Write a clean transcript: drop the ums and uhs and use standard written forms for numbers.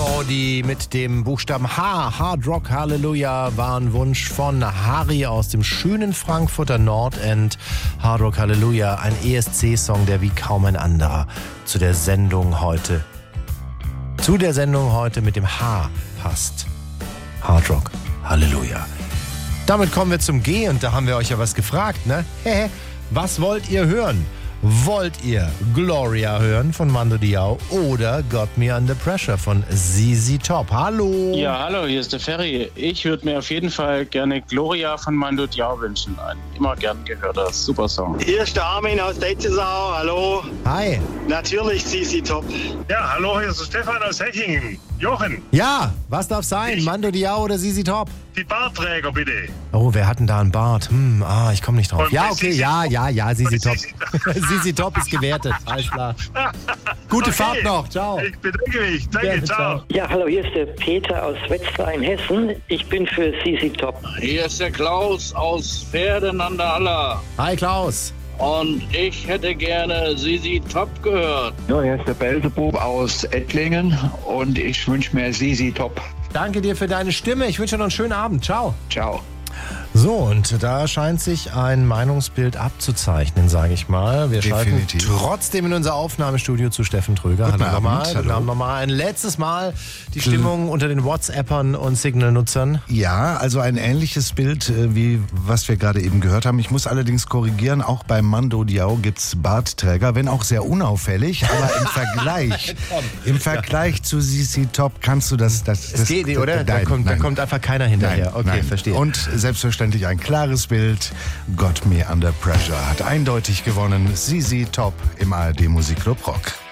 Melody mit dem Buchstaben H. Hard Rock Hallelujah war ein Wunsch von Harry aus dem schönen Frankfurter Nordend. Hard Rock Hallelujah, ein ESC-Song, der wie kaum ein anderer zu der Sendung heute mit dem H passt. Hard Rock Hallelujah. Damit kommen wir zum G und da haben wir euch ja was gefragt, ne? Was wollt ihr hören? Wollt ihr Gloria hören von Mando Diao oder Got Me Under Pressure von ZZ Top? Hallo! Ja, hallo, hier ist der Ferry. Ich würde mir auf jeden Fall gerne Gloria von Mando Diao wünschen. Ein immer gern gehörter super Song. Hier ist der Armin aus Deizesau. Hallo. Hi. Natürlich ZZ Top. Ja, hallo, hier ist der Stefan aus Hechingen. Jochen. Ja, was darf sein? Mando Diao oder ZZ Top? Die Bartträger, bitte. Oh, wer hat denn da einen Bart? Ich komme nicht drauf. Und Ja, okay, ja, ZZ Top. ZZ ZZ Top ist gewertet, alles klar. Gute Fahrt noch, ciao. Ich bedanke mich. Danke, Gerne, ciao. Ja, hallo, hier ist der Peter aus Wetzlar in Hessen. Ich bin für ZZ Top. Hier ist der Klaus aus Pferden an der Aller. Hi Klaus. Und ich hätte gerne ZZ Top gehört. Ja, hier ist der Belzebub aus Ettlingen und ich wünsche mir ZZ Top. Danke dir für deine Stimme. Ich wünsche dir noch einen schönen Abend. Ciao. Ciao. So, und da scheint sich ein Meinungsbild abzuzeichnen, sage ich mal. Wir Definitiv. schalten trotzdem in unser Aufnahmeststudio zu Steffen Tröger. Guten Hallo nochmal. Abend, hallo. Wir haben nochmal ein letztes Mal die Stimmung unter den WhatsAppern und Signal-Nutzern. Ja, also ein ähnliches Bild, wie was wir gerade eben gehört haben. Ich muss allerdings korrigieren, auch bei Mando Diao gibt's Bartträger, wenn auch sehr unauffällig, aber im Vergleich zu ZZ Top kannst du das geht nicht, oder? Da kommt einfach keiner hinterher. Nein, okay, nein. verstehe. Und selbstverständlich ein klares Bild. Got Me Under Pressure hat eindeutig gewonnen. ZZ Top im ARD Musikclub Rock.